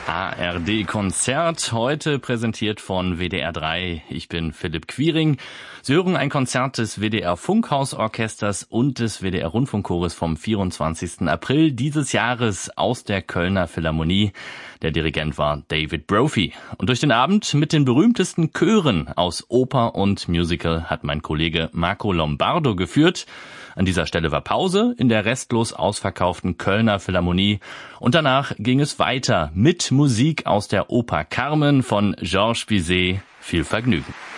ARD-Konzert, heute präsentiert von WDR 3. Ich bin Philipp Quiring. Sie hören ein Konzert des WDR-Funkhausorchesters und des WDR-Rundfunkchores vom 24. April dieses Jahres aus der Kölner Philharmonie. Der Dirigent war David Brophy. Und durch den Abend mit den berühmtesten Chören aus Oper und Musical hat mein Kollege Marco Lombardo geführt. An dieser Stelle war Pause in der restlos ausverkauften Kölner Philharmonie und danach ging es weiter mit Musik aus der Oper Carmen von Georges Bizet. Viel Vergnügen.